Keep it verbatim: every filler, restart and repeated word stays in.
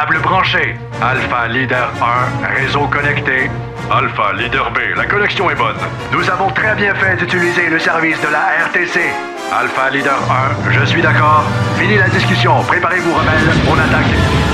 Câble branché. Alpha Leader un, réseau connecté. Alpha Leader B, la connexion est bonne. Nous avons très bien fait d'utiliser le service de la R T C. Alpha Leader un, je suis d'accord. Fini la discussion. Préparez-vous, rebelles. On attaque.